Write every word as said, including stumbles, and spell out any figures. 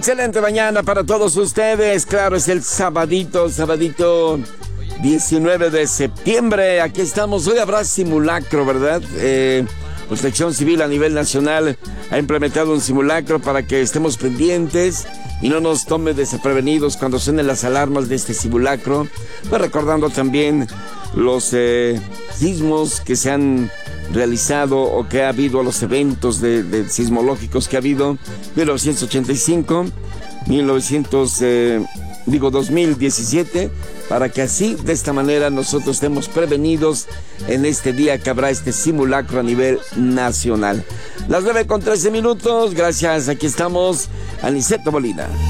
Excelente mañana para todos ustedes. Claro, es el sabadito, sabadito diecinueve de septiembre. Aquí estamos. Hoy habrá simulacro, ¿verdad? Eh, Protección Civil a nivel nacional ha implementado un simulacro para que estemos pendientes y no nos tome desprevenidos cuando suenen las alarmas de este simulacro. Pues recordando también los eh, sismos que se han realizado o que ha habido, los eventos de, de sismológicos que ha habido, mil novecientos ochenta y cinco, mil novecientos, eh, digo dos mil diecisiete, para que así, de esta manera, nosotros estemos prevenidos en este día que habrá este simulacro a nivel nacional. Las nueve con trece minutos, gracias, aquí estamos, Aniceto Molina.